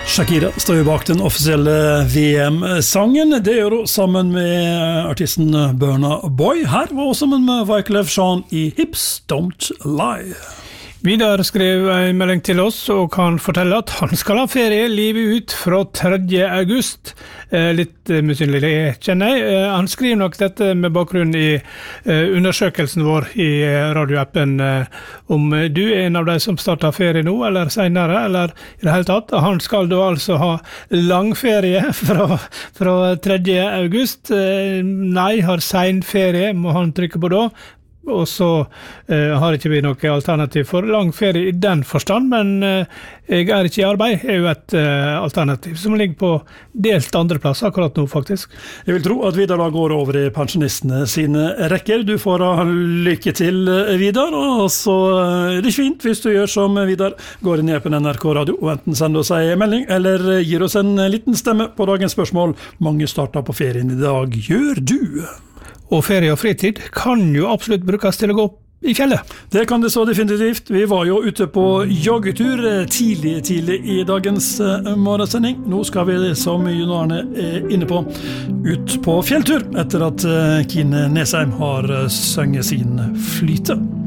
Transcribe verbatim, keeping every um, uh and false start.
Shakira står jo bak den offisielle V M-sangen. Det gjør hun sammen med artisten Burna Boy. Her var hun sammen med Wyclef Jean i Hips Don't Lie. Vidar skrev en melding til oss og kan fortelle at han skal ha ferie livet ut fra tredje august. Eh, litt eh, misunnelig, kjenner jeg. Eh, han skriver nok dette med bakgrunn i eh, undersøkelsen vår i eh, radioappen eh, om du er en av de som starter ferie nå, eller senere, eller i det hele tatt. Han skal da altså ha langferie fra, fra tredje august. Eh, nei, har sen ferie, må han trykke på da. Og så eh, har ikke vi noe alternativ for lang ferie i den forstand, men eh, jeg er ikke i arbeid, er jo et eh, alternativ som ligger på delt andre plass akkurat nå faktisk. Jeg vil tro at Vidar da går over i pensjonistene sine rekker. Du får ha lykke til, Vidar, og så er det fint hvis du gjør som Vidar, går inn i appen N R K Radio og enten sender oss en melding eller gir oss en liten stemme på dagens spørsmål. Mange starter på ferien i dag. Gjør du? Og ferie og fritid kan jo absolutt brukes til å gå i fjellet. Det kan det så definitivt. Vi var jo ute på joggetur tidlig, tidlig i dagens morgensending. Nå skal vi, som Jon Arne er inne på, ut på fjelltur etter at Kine Nesheim har sunget sin flyte.